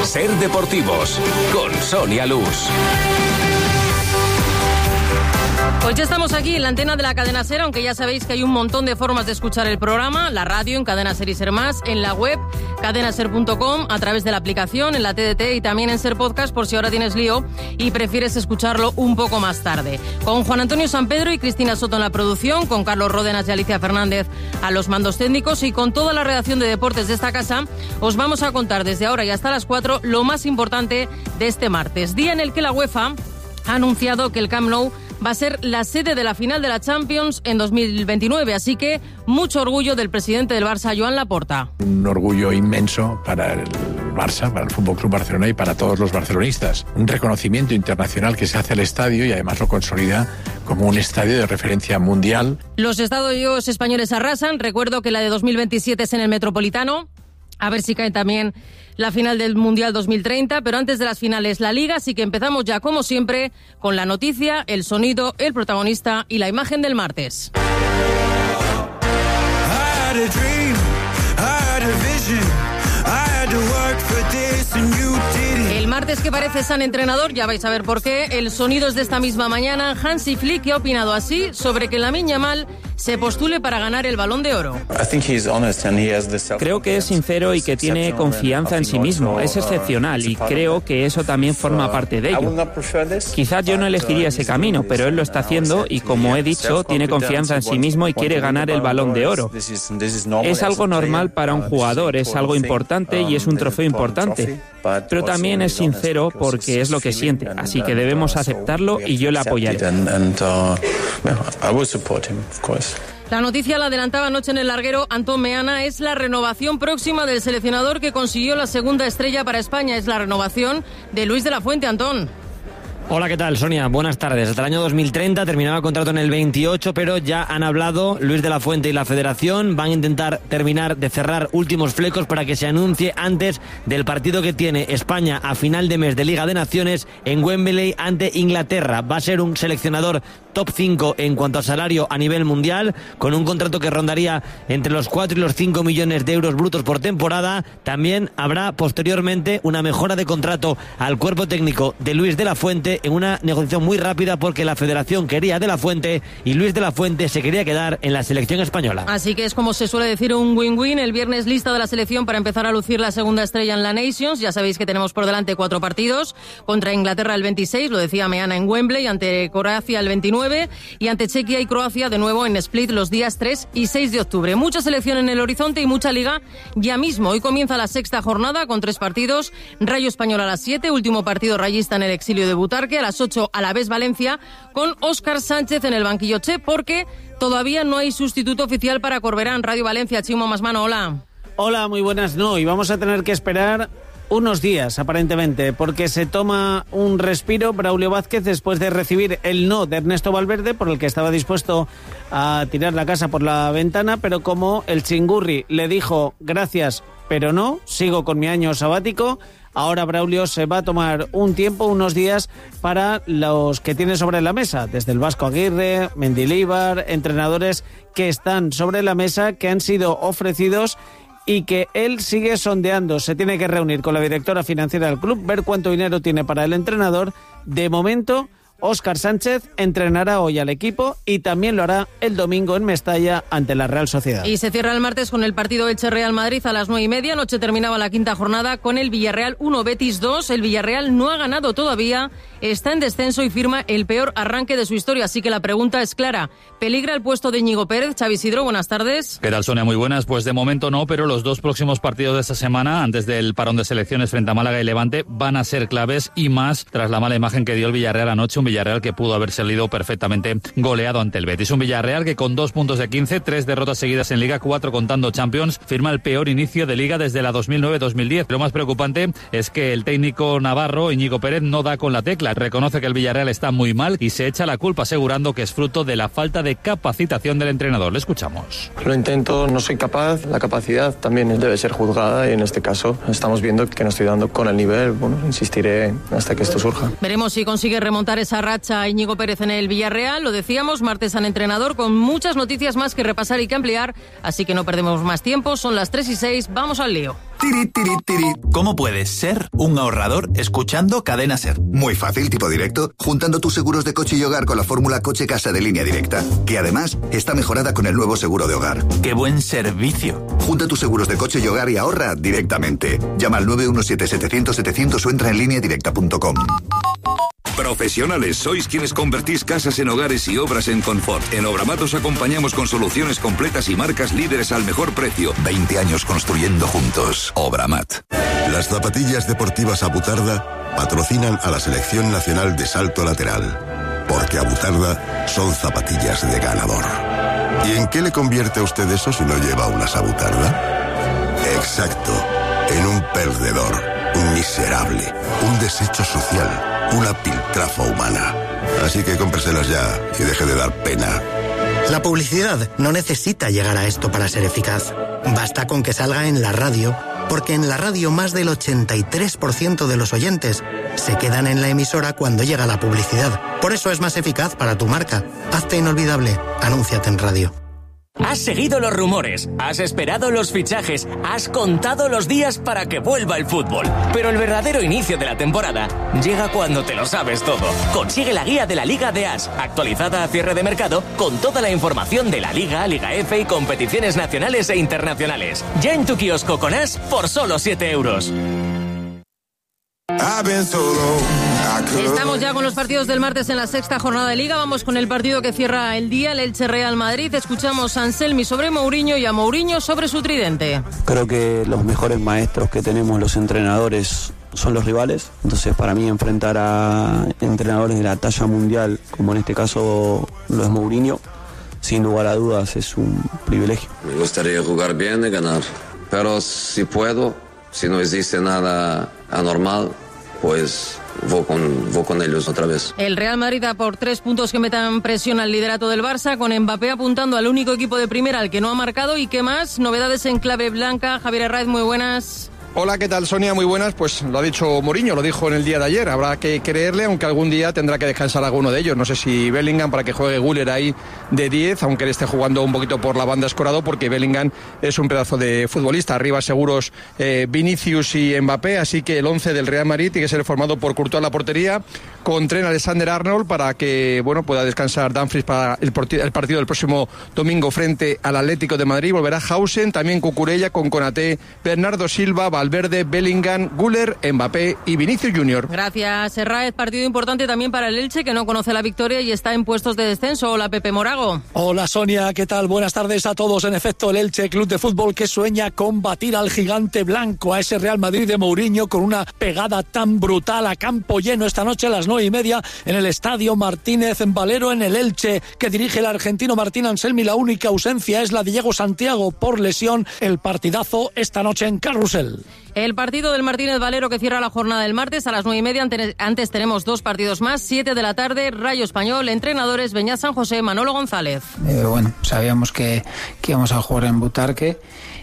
Ser Deportivos, con Sonia Luz. Pues ya estamos aquí en la antena de la Cadena Ser, aunque ya sabéis que hay un montón de formas de escuchar el programa, la radio en Cadena Ser y Ser Más, en la web cadenaser.com, a través de la aplicación, en la TDT y también en Ser Podcast, por si ahora tienes lío y prefieres escucharlo un poco más tarde. Con Juan Antonio Sampedro y Cristina Soto en la producción, con Carlos Ródenas y Alicia Fernández a los mandos técnicos y con toda la redacción de deportes de esta casa, os vamos a contar desde ahora y hasta las 4 lo más importante de este martes, día en el que la UEFA ha anunciado que el Camp Nou va a ser la sede de la final de la Champions en 2029, así que mucho orgullo del presidente del Barça, Joan Laporta. Un orgullo inmenso para el Barça, para el Fútbol Club Barcelona y para todos los barcelonistas. Un reconocimiento internacional que se hace al estadio y además lo consolida como un estadio de referencia mundial. Los estadios españoles arrasan. Recuerdo que la de 2027 es en el Metropolitano. A ver si cae también la final del Mundial 2030, pero antes de las finales la Liga, así que empezamos ya como siempre con la noticia, el sonido, el protagonista y la imagen del martes. El martes que parece San Entrenador, ya vais a ver por qué. El sonido es de esta misma mañana. Hansi Flick ha opinado así sobre que Lamine Yamal se postule para ganar el Balón de Oro. Creo que es sincero y que tiene confianza en sí mismo. Es excepcional y creo que eso también forma parte de ello. Quizás yo no elegiría ese camino, pero él lo está haciendo y, como he dicho, tiene confianza en sí mismo y quiere ganar el Balón de Oro. Es algo normal para un jugador, es algo importante y es un trofeo importante. Pero también es sincero porque es lo que siente, así que debemos aceptarlo y yo le apoyaré. La noticia la adelantaba anoche en el larguero Antón Meana, es la renovación próxima del seleccionador que consiguió la segunda estrella para España, es la renovación de Luis de la Fuente. Antón. Hola, ¿qué tal, Sonia? Buenas tardes. Hasta el año 2030 terminaba el contrato en el 28, pero ya han hablado Luis de la Fuente y la Federación. Van a intentar terminar de cerrar últimos flecos para que se anuncie antes del partido que tiene España a final de mes de Liga de Naciones en Wembley ante Inglaterra. Va a ser un seleccionador top 5 en cuanto a salario a nivel mundial, con un contrato que rondaría entre los 4 y los 5 millones de euros brutos por temporada. También habrá posteriormente una mejora de contrato al cuerpo técnico de Luis de la Fuente en una negociación muy rápida porque la Federación quería de la Fuente y Luis de la Fuente se quería quedar en la selección española. Así que es, como se suele decir, un win-win. El viernes lista de la selección para empezar a lucir la segunda estrella en la Nations. Ya sabéis que tenemos por delante 4 partidos. Contra Inglaterra el 26, lo decía Meana, en Wembley, ante Croacia el 29 y ante Chequia y Croacia de nuevo en Split los días 3 y 6 de octubre. Mucha selección en el horizonte y mucha liga ya mismo. Hoy comienza la sexta jornada con 3 partidos. Rayo Español a las 7, último partido rayista en el exilio de Butarque. A las 8 Alavés Valencia, con Óscar Sánchez en el banquillo, porque todavía no hay sustituto oficial para Corberán. Radio Valencia, Chimo Masmano, hola. Hola, muy buenas. No, y vamos a tener que esperar unos días, aparentemente, porque se toma un respiro Braulio Vázquez después de recibir el no de Ernesto Valverde, por el que estaba dispuesto a tirar la casa por la ventana, pero como el Chingurri le dijo gracias, pero no, sigo con mi año sabático. Ahora Braulio se va a tomar un tiempo, unos días, para los que tiene sobre la mesa, desde el Vasco Aguirre, Mendilibar, entrenadores que están sobre la mesa, que han sido ofrecidos y que él sigue sondeando. Se tiene que reunir con la directora financiera del club, ver cuánto dinero tiene para el entrenador. De momento, Óscar Sánchez entrenará hoy al equipo y también lo hará el domingo en Mestalla ante la Real Sociedad. Y se cierra el martes con el partido Elche-Real Madrid a las 9:30. Anoche terminaba la quinta jornada con el Villarreal 1, Betis 2. El Villarreal no ha ganado todavía, está en descenso y firma el peor arranque de su historia. Así que la pregunta es clara. ¿Peligra el puesto de Íñigo Pérez? Xavi Isidro, buenas tardes. ¿Qué tal, Sonia? Muy buenas. Pues de momento no, pero los 2 próximos partidos de esta semana, antes del parón de selecciones frente a Málaga y Levante, van a ser claves y más tras la mala imagen que dio el Villarreal anoche. Un Villarreal que pudo haber salido perfectamente goleado ante el Betis. Un Villarreal que con 2 puntos de 15, 3 derrotas seguidas en Liga, 4 contando Champions, firma el peor inicio de Liga desde la 2009-2010. Lo más preocupante es que el técnico navarro, Íñigo Pérez, no da con la tecla. Reconoce que el Villarreal está muy mal y se echa la culpa, asegurando que es fruto de la falta de capacitación del entrenador. Le escuchamos. Lo intento, no soy capaz. La capacidad también debe ser juzgada y en este caso estamos viendo que no estoy dando con el nivel. Bueno, insistiré hasta que esto surja. Veremos si consigue remontar esa esa racha Íñigo Pérez en el Villarreal. Lo decíamos, martes al entrenador, con muchas noticias más que repasar y que ampliar, así que no perdemos más tiempo. Son las 3:06, vamos al lío. Tiri, tiri, tiri. ¿Cómo puedes ser un ahorrador escuchando Cadena Ser? Muy fácil, tipo directo, juntando tus seguros de coche y hogar con la fórmula Coche-Casa de Línea Directa, que además está mejorada con el nuevo seguro de hogar. ¡Qué buen servicio! Junta tus seguros de coche y hogar y ahorra directamente. Llama al 917-700-700 o entra en lineadirecta.com. Profesionales, sois quienes convertís casas en hogares y obras en confort. En Obramat os acompañamos con soluciones completas y marcas líderes al mejor precio. 20 años construyendo juntos. Obramat. Las zapatillas deportivas Abutarda patrocinan a la Selección Nacional de Salto Lateral. Porque Abutarda son zapatillas de ganador. ¿Y en qué le convierte a usted eso si no lleva unas Abutarda? Exacto, en un perdedor, un miserable, un desecho social. Una piltrafa humana. Así que cómpreselas ya y deje de dar pena. La publicidad no necesita llegar a esto para ser eficaz. Basta con que salga en la radio, porque en la radio más del 83% de los oyentes se quedan en la emisora cuando llega la publicidad. Por eso es más eficaz para tu marca. Hazte inolvidable. Anúnciate en radio. Has seguido los rumores, has esperado los fichajes, has contado los días para que vuelva el fútbol. Pero el verdadero inicio de la temporada llega cuando te lo sabes todo. Consigue la guía de la Liga de As, actualizada a cierre de mercado, con toda la información de la Liga, Liga F y competiciones nacionales e internacionales. Ya en tu kiosco con As por solo 7 euros. Estamos ya con los partidos del martes en la sexta jornada de Liga. Vamos con el partido que cierra el día, el Elche Real Madrid. Escuchamos a Anselmi sobre Mourinho y a Mourinho sobre su tridente. Creo que los mejores maestros que tenemos los entrenadores son los rivales. Entonces, para mí, enfrentar a entrenadores de la talla mundial, como en este caso lo es Mourinho, sin lugar a dudas es un privilegio. Me gustaría jugar bien y ganar, pero si puedo, si no existe nada anormal, pues voy con ellos otra vez. El Real Madrid da por 3 puntos que metan presión al liderato del Barça, con Mbappé apuntando al único equipo de primera al que no ha marcado. ¿Y qué más? Novedades en clave blanca. Javier Herraiz, muy buenas. Hola, ¿qué tal, Sonia? Muy buenas. Pues lo ha dicho Mourinho, lo dijo en el día de ayer. Habrá que creerle, aunque algún día tendrá que descansar alguno de ellos. No sé si Bellingham para que juegue Güler ahí de 10, aunque él esté jugando un poquito por la banda escorado, porque Bellingham es un pedazo de futbolista. Arriba seguros Vinicius y Mbappé, así que el 11 del Real Madrid tiene que ser formado por Courtois en la portería, con Trent Alexander-Arnold para que pueda descansar Dumfries para el partido del próximo domingo frente al Atlético de Madrid. Volverá Hausen, también Cucurella con Konaté, Bernardo Silva, Valverde, Bellingham, Güler, Mbappé y Vinicius Junior. Gracias, Herraiz. Partido importante también para el Elche, que no conoce la victoria y está en puestos de descenso. Hola, Pepe Morago. Hola, Sonia, ¿qué tal? Buenas tardes a todos. En efecto, el Elche, club de fútbol que sueña con batir al gigante blanco, a ese Real Madrid de Mourinho, con una pegada tan brutal a campo lleno esta noche a las 9:30 en el Estadio Martínez en Valero, en el Elche, que dirige el argentino Martín Anselmi. La única ausencia es la de Diego Santiago por lesión. El partidazo esta noche en Carrusel. El partido del Martínez Valero que cierra la jornada del martes a las 9:30. Antes tenemos 2 partidos más. 7 de la tarde, Rayo Español, entrenadores Beñat San José, Manolo González. Sabíamos que íbamos a jugar en Butarque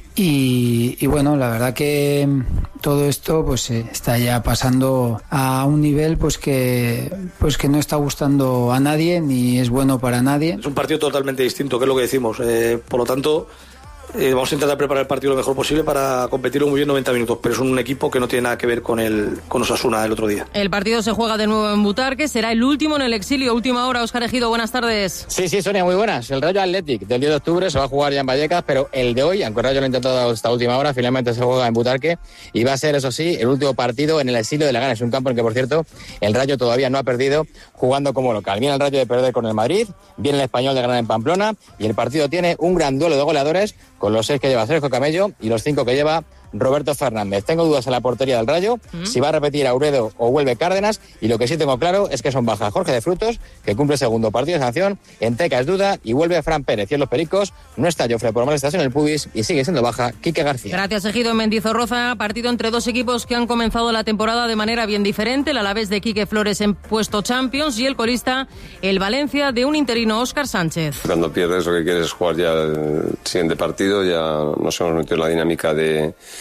y bueno, la verdad que todo esto pues está ya pasando a un nivel pues que no está gustando a nadie ni es bueno para nadie. Es un partido totalmente distinto, que es lo que decimos. Por lo tanto, vamos a intentar preparar el partido lo mejor posible para competirlo muy bien 90 minutos, pero es un equipo que no tiene nada que ver con Osasuna del otro día. El partido se juega de nuevo en Butarque, será el último en el exilio. Última hora, Óscar Ejido, buenas tardes. Sí, Sonia, muy buenas. El Rayo Athletic del 10 de octubre se va a jugar ya en Vallecas, pero el de hoy, aunque el Rayo lo ha intentado hasta última hora, finalmente se juega en Butarque y va a ser, eso sí, el último partido en el exilio de Leganés. Es un campo en el que, por cierto, el Rayo todavía no ha perdido jugando como local. Viene el Rayo de perder con el Madrid, viene el Español de ganar en Pamplona y el partido tiene un gran duelo de goleadores con los 6 que lleva Sergio Camello y los 5 que lleva Roberto Fernández. Tengo dudas en la portería del Rayo, si va a repetir Auredo o vuelve Cárdenas, y lo que sí tengo claro es que son bajas Jorge de Frutos, que cumple segundo partido de sanción, Enteca es duda y vuelve Fran Pérez. Y en los Pericos no está Jofre por malestación en el pubis y sigue siendo baja Quique García. Gracias, Ejido. En Mendizorroza, partido entre 2 equipos que han comenzado la temporada de manera bien diferente. El Alavés de Quique Flores en puesto Champions y el colista, el Valencia de un interino Óscar Sánchez. Cuando pierdes lo que quieres es jugar ya el siguiente partido, ya nos hemos metido en la dinámica de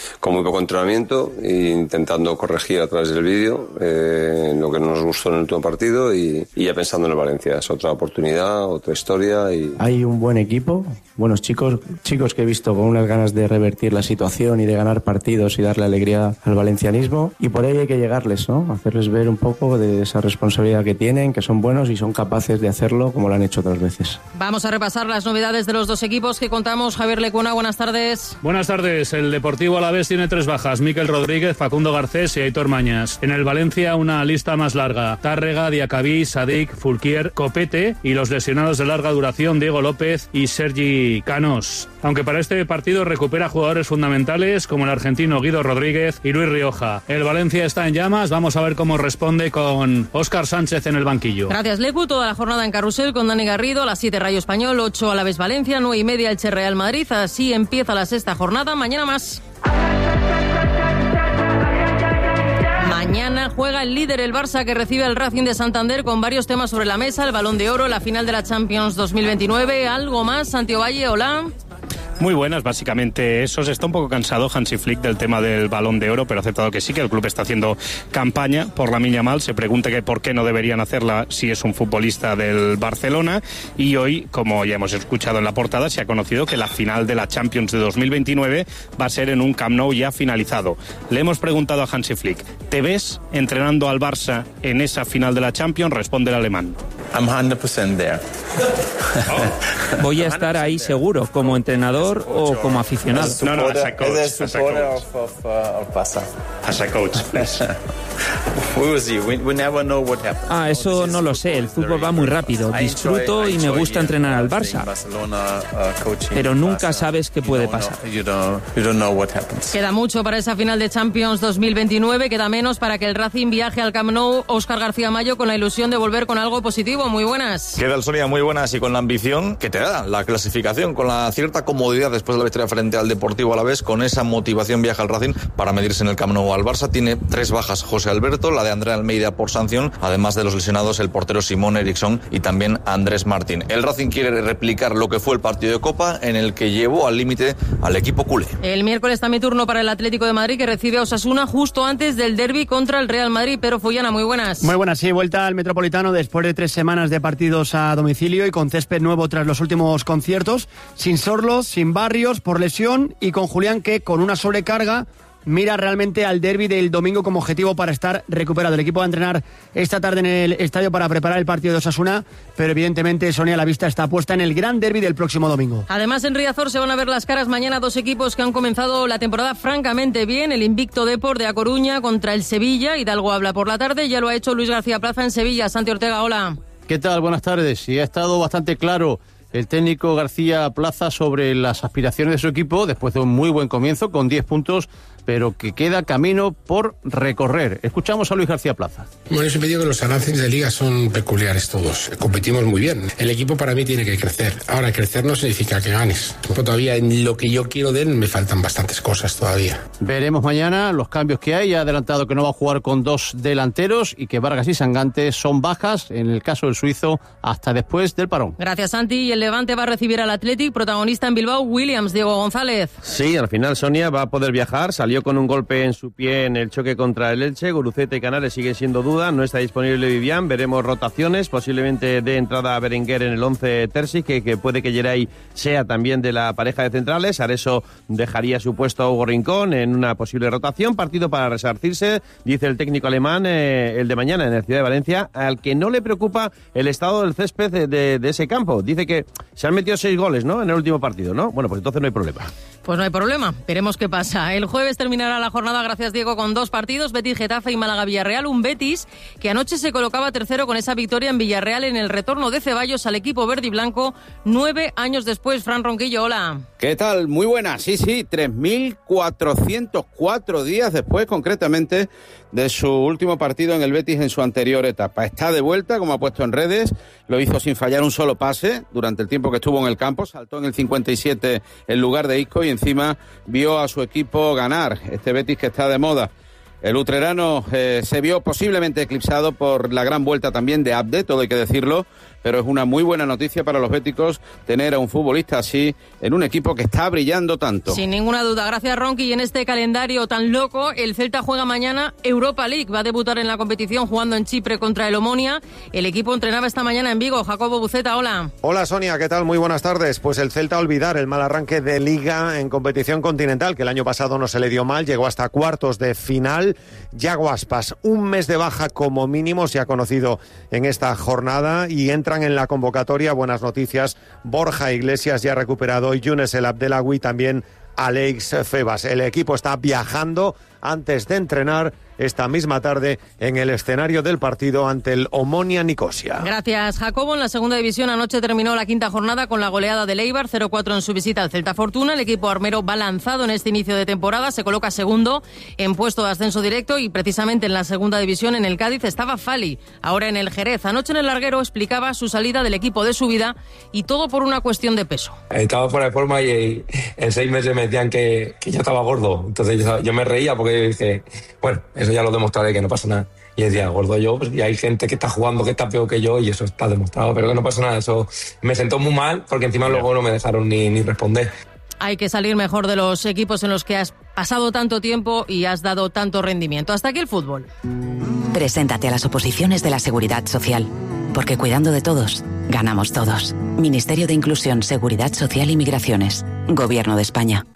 con muy poco entrenamiento e intentando corregir a través del vídeo lo que no nos gustó en el último partido y ya pensando en el Valencia. Es otra oportunidad, otra historia. Hay un buen equipo, buenos chicos que he visto con unas ganas de revertir la situación y de ganar partidos y darle alegría al valencianismo, y por ahí hay que llegarles, ¿no? Hacerles ver un poco de esa responsabilidad que tienen, que son buenos y son capaces de hacerlo como lo han hecho otras veces. Vamos a repasar las novedades de los dos equipos que contamos. Javier Lecuna, buenas tardes. Buenas tardes. El Deportivo Alavés tiene 3 bajas: Mikel Rodríguez, Facundo Garcés y Aitor Mañas. En el Valencia una lista más larga: Tárrega, Diacabí, Sadik, Fulquier, Copete, y los lesionados de larga duración: Diego López y Sergi Canos. Aunque para este partido recupera jugadores fundamentales como el argentino Guido Rodríguez y Luis Rioja. El Valencia está en llamas. Vamos a ver cómo responde con Óscar Sánchez en el banquillo. Gracias, Lecu. Toda la jornada en Carrusel con Dani Garrido. A las 7 Rayo Español, 8 Alavés Valencia, 9:30 Elche Real Madrid. Así empieza la sexta jornada. Mañana más. Mañana juega el líder, el Barça, que recibe al Racing de Santander, con varios temas sobre la mesa: el Balón de Oro, la final de la Champions 2029. ¿Algo más? Santi Ovalle, hola. Muy buenas, básicamente eso. Se está un poco cansado Hansi Flick del tema del Balón de Oro, pero ha aceptado que sí, que el club está haciendo campaña por Lamine Yamal. Se pregunta que por qué no deberían hacerla si es un futbolista del Barcelona. Y hoy, como ya hemos escuchado en la portada, se ha conocido que la final de la Champions de 2029 va a ser en un Camp Nou ya finalizado. Le hemos preguntado a Hansi Flick: ¿te ves entrenando al Barça en esa final de la Champions? Responde el alemán: I'm 100% there. Voy a estar ahí seguro, como entrenador o como aficionado. No, as a coach. As a supporter of Barça. As a coach, please. We will see. We never know what happens. Eso no lo sé. El fútbol va muy rápido. Disfruto y me gusta entrenar al Barça. Pero nunca sabes qué puede pasar. Queda mucho para esa final de Champions 2029. Queda menos para que el Racing viaje al Camp Nou. Óscar García Mayo, con la ilusión de volver con algo positivo. Muy buenas. ¿Qué tal, Sonia? Muy buenas, y con la ambición que te da la clasificación, con la cierta comodidad después de la victoria frente al Deportivo Alavés. Con esa motivación viaja al Racing para medirse en el Camp Nou al Barça. Tiene 3 bajas José Alberto, la de André Almeida por sanción, además de los lesionados el portero Simón Eriksson y también Andrés Martín. El Racing quiere replicar lo que fue el partido de Copa, en el que llevó al límite al equipo culé. El miércoles también turno para el Atlético de Madrid, que recibe a Osasuna justo antes del derbi contra el Real Madrid. Pero Follana, muy buenas. Muy buenas, sí, vuelta al Metropolitano después de 3 semanas de partidos a domicilio y con césped nuevo tras los últimos conciertos, sin Sorlos, sin Barrios por lesión, y con Julián, que con una sobrecarga mira realmente al derbi del domingo como objetivo para estar recuperado. El equipo va a entrenar esta tarde en el estadio para preparar el partido de Osasuna, pero evidentemente, Sonia, la vista está puesta en el gran derbi del próximo domingo. Además, en Riazor se van a ver las caras mañana 2 equipos que han comenzado la temporada francamente bien. El invicto Depor de A Coruña contra el Sevilla. Hidalgo habla por la tarde, ya lo ha hecho Luis García Plaza en Sevilla. Santi Ortega, hola. ¿Qué tal? Buenas tardes. Sí, ha estado bastante claro el técnico García Plaza sobre las aspiraciones de su equipo después de un muy buen comienzo con 10 puntos, pero que queda camino por recorrer. Escuchamos a Luis García Plaza. Bueno, yo siempre digo que los avances de liga son peculiares todos. Competimos muy bien. El equipo para mí tiene que crecer. Ahora, crecer no significa que ganes. Todavía en lo que yo quiero de él me faltan bastantes cosas todavía. Veremos mañana los cambios que hay. Ya ha adelantado que no va a jugar con 2 delanteros y que Vargas y Sangante son bajas, en el caso del suizo, hasta después del parón. Gracias, Santi. Y el Levante va a recibir al Athletic, protagonista en Bilbao, Williams. Diego González. Sí, al final Sonia va a poder viajar. Salió con un golpe en su pie en el choque contra el Elche. Guruceta y Canales sigue siendo duda. No está disponible Vivian. Veremos rotaciones. Posiblemente de entrada a Berenguer en el 11 Terzic, que puede que Geray sea también de la pareja de centrales. Areso dejaría su puesto a Hugo Rincón en una posible rotación. Partido para resarcirse, dice el técnico alemán, el de mañana en el Ciudad de Valencia, al que no le preocupa el estado del césped de ese campo. Dice que se han metido 6 goles, ¿no?, en el último partido, ¿no? Bueno, pues entonces no hay problema. Pues no hay problema, veremos qué pasa. El jueves terminará la jornada, gracias Diego, con 2 partidos: Betis Getafe y Málaga Villarreal. Un Betis que anoche se colocaba tercero con esa victoria en Villarreal en el retorno de Ceballos al equipo verde y blanco 9 años después. Fran Ronquillo, hola. ¿Qué tal? Muy buena. Sí, 3.404 días después, concretamente, de su último partido en el Betis en su anterior etapa. Está de vuelta, como ha puesto en redes, lo hizo sin fallar un solo pase durante el tiempo que estuvo en el campo, saltó en el 57 en lugar de Isco y encima vio a su equipo ganar, este Betis que está de moda. El utrerano se vio posiblemente eclipsado por la gran vuelta también de Abde, todo hay que decirlo, pero es una muy buena noticia para los béticos tener a un futbolista así en un equipo que está brillando tanto. Sin ninguna duda. Gracias, Ronqui. Y en este calendario tan loco, el Celta juega mañana Europa League. Va a debutar en la competición jugando en Chipre contra el Omonia. El equipo entrenaba esta mañana en Vigo. Jacobo Buceta, hola. Hola, Sonia, ¿qué tal? Muy buenas tardes. Pues el Celta olvidar el mal arranque de Liga en competición continental, que el año pasado no se le dio mal, llegó hasta cuartos de final. Yago Aspas, un mes de baja como mínimo, se ha conocido en esta jornada y entran en la convocatoria. Buenas noticias, Borja Iglesias ya recuperado y Younes El Abdelawi, también Alex Febas. El equipo está viajando antes de entrenar esta misma tarde en el escenario del partido ante el Omonia Nicosia. Gracias, Jacobo. En la segunda división anoche terminó la quinta jornada con la goleada del Eibar, 0-4 en su visita al Celta Fortuna. El equipo armero va lanzado en este inicio de temporada, se coloca segundo en puesto de ascenso directo y precisamente en la segunda división en el Cádiz estaba Fali, ahora en el Jerez. Anoche en el Larguero explicaba su salida del equipo de su vida y todo por una cuestión de peso. Estaba fuera de forma y en 6 meses me decían que yo estaba gordo, entonces yo me reía porque dije, bueno, eso ya lo demostraré, que no pasa nada. Y decía, gordo yo, pues, y hay gente que está jugando que está peor que yo y eso está demostrado, pero que no pasa nada. Eso me sentó muy mal porque encima luego no me dejaron ni responder. Hay que salir mejor de los equipos en los que has pasado tanto tiempo y has dado tanto rendimiento. Hasta aquí el fútbol. Preséntate a las oposiciones de la Seguridad Social, porque cuidando de todos, ganamos todos. Ministerio de Inclusión, Seguridad Social y Migraciones. Gobierno de España.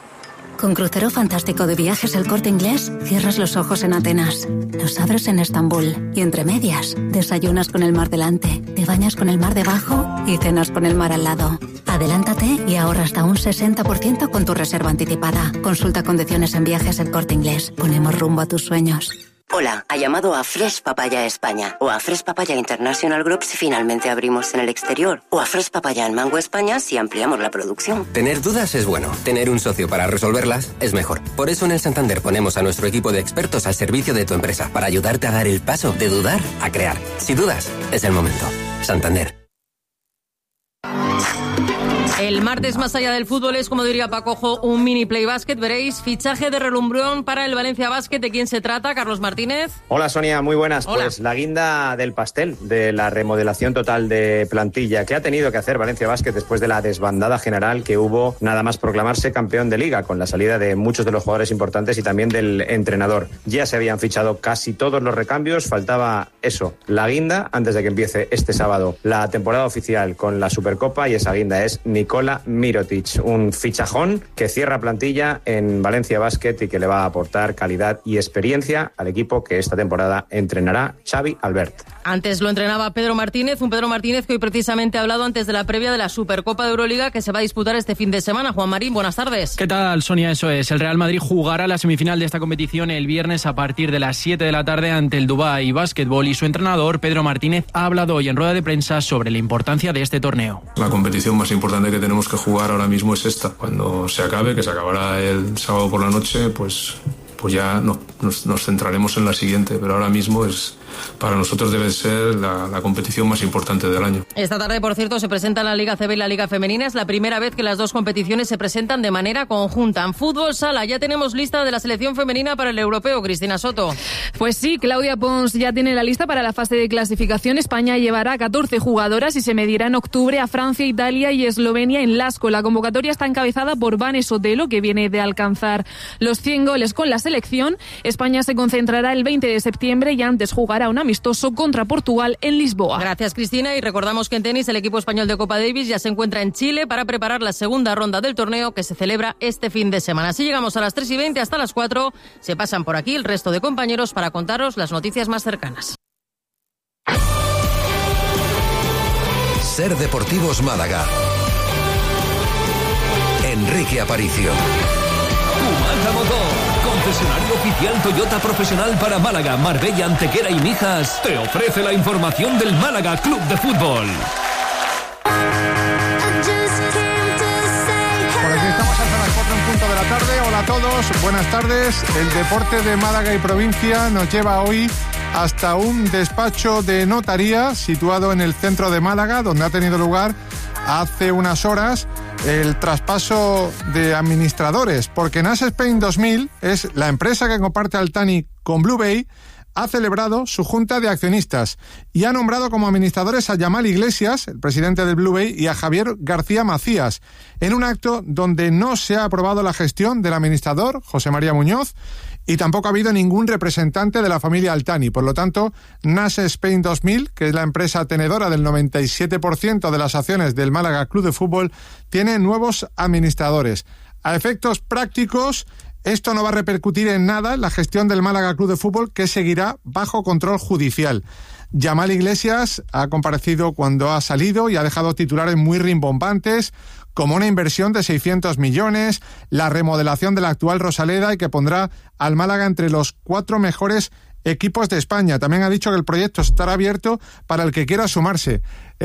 Con crucero fantástico de Viajes El Corte Inglés, cierras los ojos en Atenas, los abres en Estambul y entre medias, desayunas con el mar delante, te bañas con el mar debajo y cenas con el mar al lado. Adelántate y ahorra hasta un 60% con tu reserva anticipada. Consulta condiciones en Viajes El Corte Inglés. Ponemos rumbo a tus sueños. Hola, ha llamado a Fresh Papaya España o a Fresh Papaya International Group si finalmente abrimos en el exterior o a Fresh Papaya en Mango España si ampliamos la producción. Tener dudas es bueno, tener un socio para resolverlas es mejor. Por eso en el Santander ponemos a nuestro equipo de expertos al servicio de tu empresa para ayudarte a dar el paso de dudar a crear. Si dudas, es el momento. Santander. El martes, más allá del fútbol, es, como diría Pacojo, un mini play básquet. Veréis, fichaje de relumbrón para el Valencia Basket. ¿De quién se trata? Carlos Martínez. Hola, Sonia, muy buenas. Hola. Pues la guinda del pastel de la remodelación total de plantilla que ha tenido que hacer Valencia Basket después de la desbandada general que hubo nada más proclamarse campeón de liga, con la salida de muchos de los jugadores importantes y también del entrenador. Ya se habían fichado casi todos los recambios, faltaba eso, la guinda, antes de que empiece este sábado la temporada oficial con la Supercopa, y esa guinda es Nikola Mirotic, un fichajón que cierra plantilla en Valencia Basket y que le va a aportar calidad y experiencia al equipo que esta temporada entrenará Xavi Albert. Antes lo entrenaba Pedro Martínez, un Pedro Martínez que hoy precisamente ha hablado antes de la previa de la Supercopa de Euroliga que se va a disputar este fin de semana. Juan Marín, buenas tardes. ¿Qué tal, Sonia? Eso es. El Real Madrid jugará la semifinal de esta competición el viernes a partir de las 7 de la tarde ante el Dubái Basketball, y su entrenador, Pedro Martínez, ha hablado hoy en rueda de prensa sobre la importancia de este torneo. La competición más importante que tenemos que jugar ahora mismo es esta. Cuando se acabe, que se acabará el sábado por la noche, pues ya nos centraremos en la siguiente, pero ahora mismo para nosotros debe ser la competición más importante del año. Esta tarde, por cierto, se presentan la Liga CB y la Liga Femenina. Es la primera vez que las dos competiciones se presentan de manera conjunta. En fútbol sala ya tenemos lista de la selección femenina para el europeo. Cristina Soto. Pues sí, Claudia Pons ya tiene la lista para la fase de clasificación. España llevará 14 jugadoras y se medirá en octubre a Francia, Italia y Eslovenia en Lasco. La convocatoria está encabezada por Vane Sotelo, que viene de alcanzar los 100 goles con la selección. España se concentrará el 20 de septiembre y antes jugará un amistoso contra Portugal en Lisboa. Gracias, Cristina. Y recordamos que en tenis el equipo español de Copa Davis ya se encuentra en Chile para preparar la segunda ronda del torneo que se celebra este fin de semana. Así llegamos a las 3:20 hasta las 4. Se pasan por aquí el resto de compañeros para contaros las noticias más cercanas. Ser Deportivos Málaga. Enrique Aparicio. Kumata Motor, concesionario oficial Toyota profesional para Málaga, Marbella, Antequera y Mijas, te ofrece la información del Málaga Club de Fútbol. Por aquí estamos hasta las 4 en punto de la tarde. Hola a todos, buenas tardes. El deporte de Málaga y provincia nos lleva hoy hasta un despacho de notaría situado en el centro de Málaga, donde ha tenido lugar hace unas horas el traspaso de administradores, porque Nash Spain 2000 es la empresa que comparte Altani con Blue Bay, ha celebrado su junta de accionistas y ha nombrado como administradores a Yamal Iglesias, el presidente del Blue Bay, y a Javier García Macías, en un acto donde no se ha aprobado la gestión del administrador, José María Muñoz, y tampoco ha habido ningún representante de la familia Altani. Por lo tanto, Nash Spain 2000, que es la empresa tenedora del 97% de las acciones del Málaga Club de Fútbol, tiene nuevos administradores. A efectos prácticos, esto no va a repercutir en nada en la gestión del Málaga Club de Fútbol, que seguirá bajo control judicial. Yamal Iglesias ha comparecido cuando ha salido y ha dejado titulares muy rimbombantes, como una inversión de 600 millones, la remodelación de la actual Rosaleda y que pondrá al Málaga entre los 4 mejores equipos de España. También ha dicho que el proyecto estará abierto para el que quiera sumarse.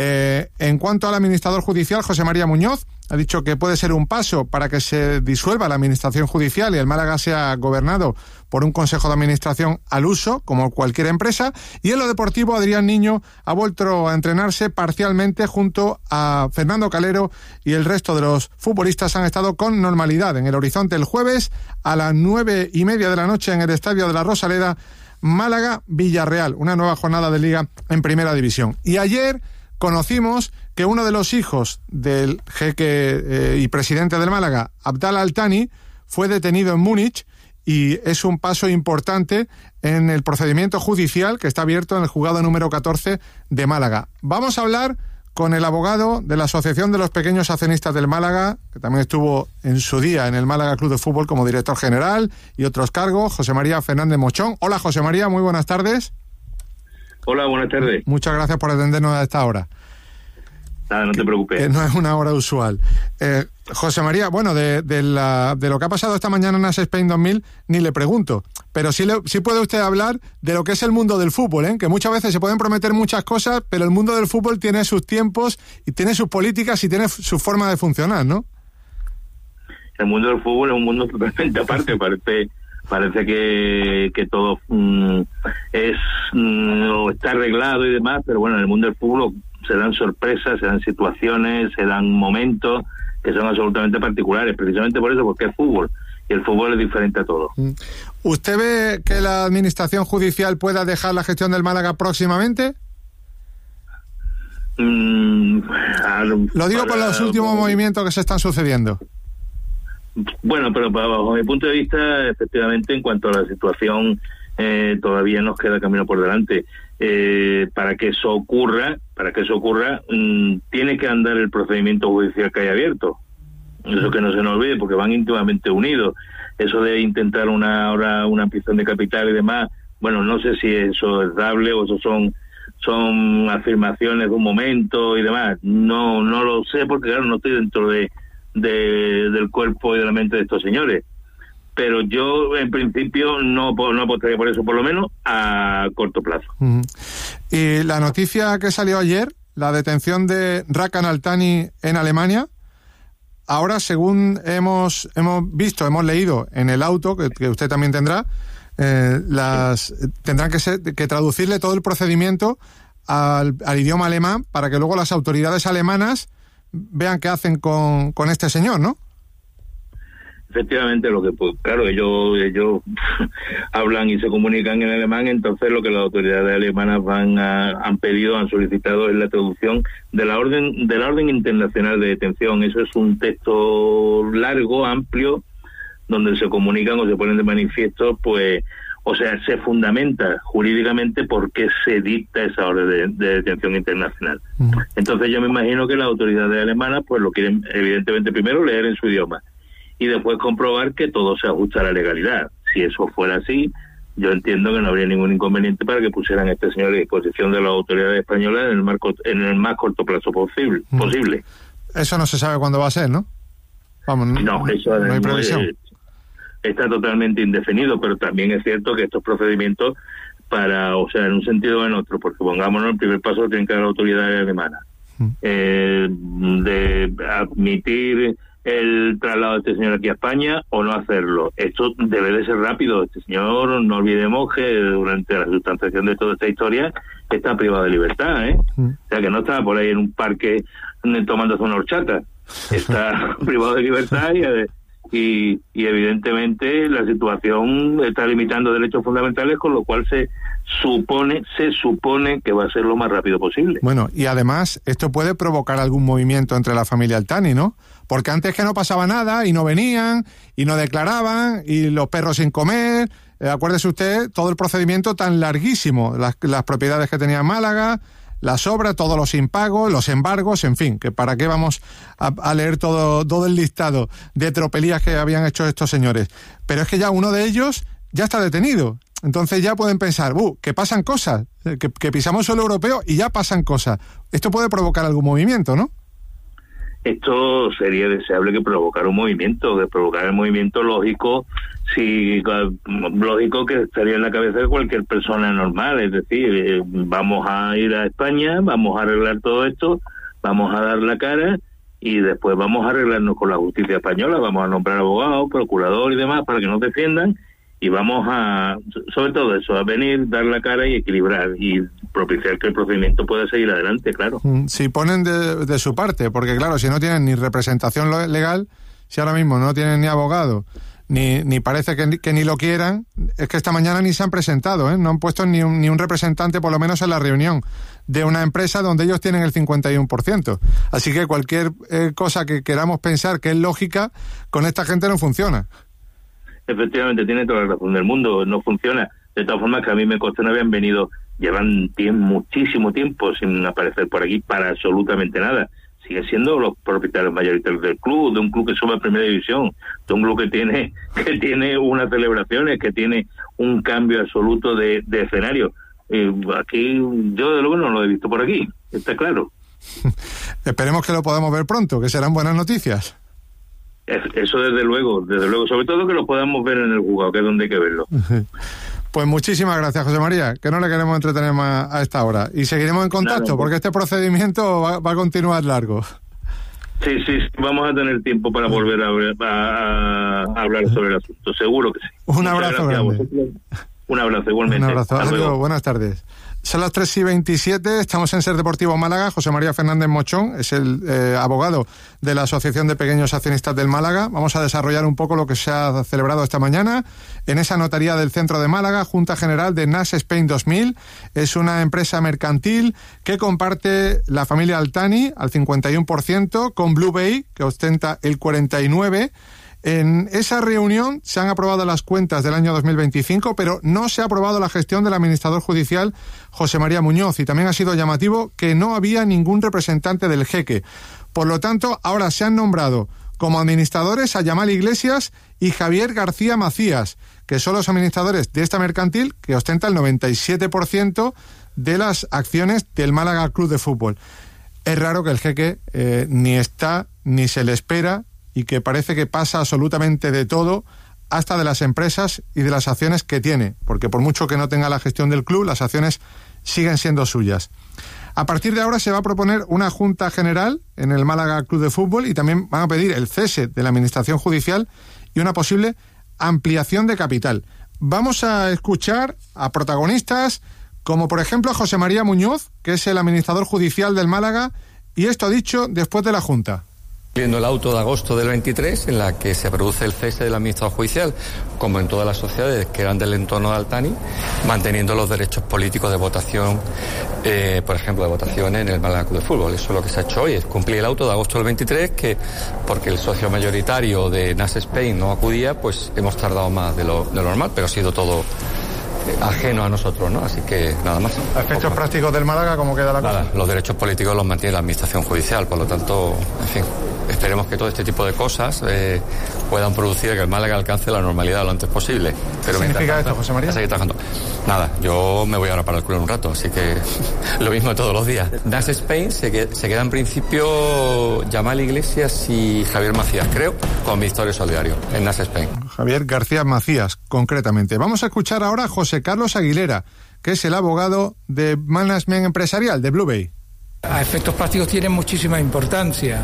En cuanto al administrador judicial, José María Muñoz, ha dicho que puede ser un paso para que se disuelva la administración judicial y el Málaga sea gobernado por un consejo de administración al uso, como cualquier empresa. Y en lo deportivo, Adrián Niño ha vuelto a entrenarse parcialmente junto a Fernando Calero, y el resto de los futbolistas han estado con normalidad en el Horizonte el jueves a las 9:30 de la noche en el Estadio de la Rosaleda, Málaga-Villarreal, una nueva jornada de Liga en Primera División. Y ayer conocimos que uno de los hijos del jeque y presidente del Málaga, Abdallah Altani, fue detenido en Múnich, y es un paso importante en el procedimiento judicial que está abierto en el juzgado número 14 de Málaga. Vamos a hablar con el abogado de la Asociación de los Pequeños Accionistas del Málaga, que también estuvo en su día en el Málaga Club de Fútbol como director general y otros cargos, José María Fernández Mochón. Hola, José María, muy buenas tardes. Hola, buenas tardes. Muchas gracias por atendernos a esta hora. Nada, no te preocupes. No es una hora usual. José María, bueno, de lo que ha pasado esta mañana en Nash Spain 2000 ni le pregunto, pero sí puede usted hablar de lo que es el mundo del fútbol, que muchas veces se pueden prometer muchas cosas, pero el mundo del fútbol tiene sus tiempos y tiene sus políticas y tiene su forma de funcionar, ¿no? El mundo del fútbol es un mundo totalmente aparte. Parece que todo está arreglado y demás, pero bueno, en el mundo del fútbol se dan sorpresas, se dan situaciones, se dan momentos que son absolutamente particulares, precisamente por eso, porque es fútbol, y el fútbol es diferente a todo. ¿Usted ve que la administración judicial pueda dejar la gestión del Málaga próximamente? Lo digo por los últimos movimientos que se están sucediendo. Bueno, pero bajo mi punto de vista, efectivamente, en cuanto a la situación, todavía nos queda camino por delante. Para que eso ocurra, tiene que andar el procedimiento judicial que hay abierto. Eso que no se nos olvide, porque van íntimamente unidos. Eso de intentar una ampliación de capital y demás, bueno, no sé si eso es dable o eso son afirmaciones de un momento y demás. No lo sé, porque claro, no estoy dentro del cuerpo y de la mente de estos señores. Pero yo, en principio, no apostaría por eso, por lo menos a corto plazo. Y la noticia que salió ayer, la detención de Rakan Altani en Alemania, ahora, según hemos leído en el auto, que usted también tendrá, tendrán que traducirle todo el procedimiento al idioma alemán para que luego las autoridades alemanas vean qué hacen con este señor, ¿no? Efectivamente, claro, ellos hablan y se comunican en alemán, entonces lo que las autoridades alemanas han solicitado es la traducción de la orden internacional de detención. Eso es un texto largo, amplio, donde se comunican o se ponen de manifiesto, pues, o sea, se fundamenta jurídicamente por qué se dicta esa orden de detención internacional. Entonces yo me imagino que las autoridades alemanas pues lo quieren, evidentemente, primero leer en su idioma y después comprobar que todo se ajusta a la legalidad. Si eso fuera así, yo entiendo que no habría ningún inconveniente para que pusieran a este señor a disposición de las autoridades españolas en el más corto plazo posible. Eso no se sabe cuándo va a ser, ¿no? Vamos, no hay previsión. Está totalmente indefinido, pero también es cierto que estos procedimientos en un sentido o en otro, porque pongámonos, el primer paso lo tienen que dar las autoridades alemanas. De admitir el traslado de este señor aquí a España o no hacerlo. Esto debe de ser rápido. Este señor, no olvidemos que durante la sustanciación de toda esta historia está privado de libertad, O sea, que no estaba por ahí en un parque tomándose una horchata. está privado de libertad y evidentemente la situación está limitando derechos fundamentales, con lo cual se supone que va a ser lo más rápido posible. Bueno, y además esto puede provocar algún movimiento entre la familia Altani, ¿no? Porque antes que no pasaba nada y no venían y no declaraban y los perros sin comer, acuérdese usted todo el procedimiento tan larguísimo, las propiedades que tenía en Málaga, las obras, todos los impagos, los embargos, en fin, que para qué vamos a leer todo el listado de tropelías que habían hecho estos señores. Pero es que ya uno de ellos ya está detenido. Entonces ya pueden pensar, que pasan cosas, que pisamos suelo europeo y ya pasan cosas. Esto puede provocar algún movimiento, ¿no? Esto sería deseable que provocara un movimiento, que provocara el movimiento lógico, lógico que estaría en la cabeza de cualquier persona normal. Es decir, vamos a ir a España, vamos a arreglar todo esto, vamos a dar la cara y después vamos a arreglarnos con la justicia española, vamos a nombrar abogados, procurador y demás para que nos defiendan. Y vamos a, sobre todo eso, a venir, dar la cara y equilibrar y propiciar que el procedimiento pueda seguir adelante, claro. Si ponen de su parte, porque claro, si no tienen ni representación legal, si ahora mismo no tienen ni abogado, ni parece que ni lo quieran, es que esta mañana ni se han presentado, ¿eh? No han puesto ni un representante, por lo menos en la reunión, de una empresa donde ellos tienen el 51%. Así que cualquier cosa que queramos pensar que es lógica, con esta gente no funciona. Efectivamente, tiene toda la razón del mundo, no funciona. De todas formas, que a mí me consta no habían venido, llevan muchísimo tiempo sin aparecer por aquí para absolutamente nada. Siguen siendo los propietarios mayoritarios del club, de un club que sube a primera división, de un club que tiene unas celebraciones, que tiene un cambio absoluto de escenario. Aquí yo de luego no lo he visto por aquí, está claro. Esperemos que lo podamos ver pronto, que serán buenas noticias. Eso desde luego, sobre todo que lo podamos ver en el juzgado, que es donde hay que verlo. Pues muchísimas gracias, José María, que no le queremos entretener más a esta hora. Y seguiremos en contacto, porque este procedimiento va a continuar largo. Sí, vamos a tener tiempo para volver a hablar sobre el asunto, seguro que sí. Un abrazo grande. Un abrazo, igualmente. Un abrazo, adiós, buenas tardes. Son las 3:27, estamos en Ser Deportivo Málaga. José María Fernández Mochón es el abogado de la Asociación de Pequeños Accionistas del Málaga. Vamos a desarrollar un poco lo que se ha celebrado esta mañana en esa notaría del centro de Málaga, Junta General de Nash Spain 2000. Es una empresa mercantil que comparte la familia Altani al 51% con Blue Bay, que ostenta el 49%. En esa reunión se han aprobado las cuentas del año 2025, pero no se ha aprobado la gestión del administrador judicial José María Muñoz, y también ha sido llamativo que no había ningún representante del jeque. Por lo tanto, ahora se han nombrado como administradores a Yamal Iglesias y Javier García Macías, que son los administradores de esta mercantil que ostenta el 97% de las acciones del Málaga Club de Fútbol. Es raro que el jeque ni está ni se le espera, y que parece que pasa absolutamente de todo, hasta de las empresas y de las acciones que tiene, porque por mucho que no tenga la gestión del club, las acciones siguen siendo suyas. A partir de ahora se va a proponer una junta general en el Málaga Club de Fútbol y también van a pedir el cese de la administración judicial y una posible ampliación de capital. Vamos a escuchar a protagonistas como por ejemplo a José María Muñoz, que es el administrador judicial del Málaga, y esto ha dicho después de la junta. Viendo el auto de agosto del 23, en la que se produce el cese del administrador judicial, como en todas las sociedades que eran del entorno de Altani, manteniendo los derechos políticos de votación, por ejemplo, de votación en el Málaga Club de Fútbol. Eso es lo que se ha hecho hoy, es cumplir el auto de agosto del 23, que porque el socio mayoritario de Nash Spain no acudía, pues hemos tardado más de lo normal, pero ha sido todo ajeno a nosotros, ¿no? Así que nada más. A efectos prácticos del Málaga, ¿cómo queda la cosa? Los derechos políticos los mantiene la administración judicial, por lo tanto, en fin, esperemos que todo este tipo de cosas puedan producir que el Málaga alcance la normalidad lo antes posible. Pero ¿qué significa esto, José María? Seguir trabajando. Nada, yo me voy ahora para el club en un rato, así que lo mismo de todos los días. Nash Spain se queda en principio Yamal Iglesias y Javier Macías, creo, con Victoria Solidario en Nash Spain. Javier García Macías, concretamente. Vamos a escuchar ahora a José Carlos Aguilera, que es el abogado de Management Empresarial de Blue Bay. A efectos prácticos tiene muchísima importancia.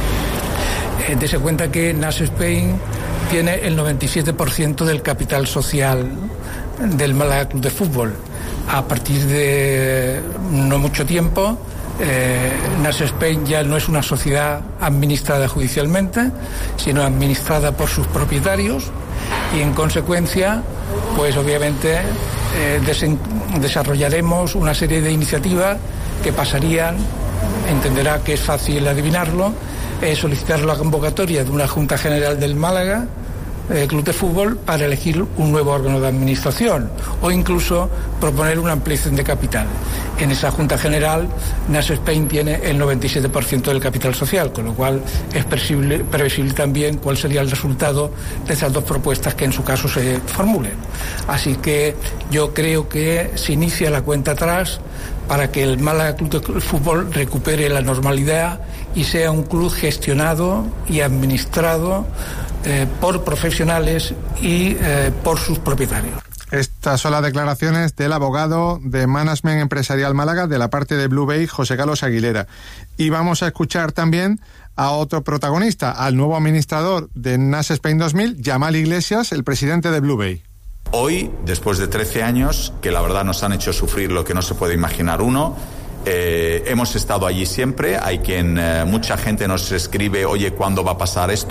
Dese cuenta que Nash Spain tiene el 97% del capital social del Málaga Club de Fútbol. A partir de no mucho tiempo Nash Spain ya no es una sociedad administrada judicialmente, sino administrada por sus propietarios, y en consecuencia, pues obviamente desarrollaremos una serie de iniciativas que pasarían, entenderá que es fácil adivinarlo, solicitar la convocatoria de una Junta General del Málaga Club de Fútbol para elegir un nuevo órgano de administración, o incluso proponer una ampliación de capital. En esa Junta General, Nash Spain tiene el 97% del capital social, con lo cual es previsible también cuál sería el resultado de esas dos propuestas que en su caso se formulen. Así que yo creo que se inicia la cuenta atrás para que el Málaga Club de Fútbol recupere la normalidad y sea un club gestionado y administrado por profesionales y por sus propietarios. Estas son las declaraciones del abogado de Management Empresarial Málaga de la parte de Blue Bay, José Carlos Aguilera. Y vamos a escuchar también a otro protagonista, al nuevo administrador de Nash Spain 2000, Yamal Iglesias, el presidente de Blue Bay. Hoy, después de 13 años, que la verdad nos han hecho sufrir lo que no se puede imaginar uno, hemos estado allí siempre. Hay mucha gente nos escribe, oye, ¿cuándo va a pasar esto?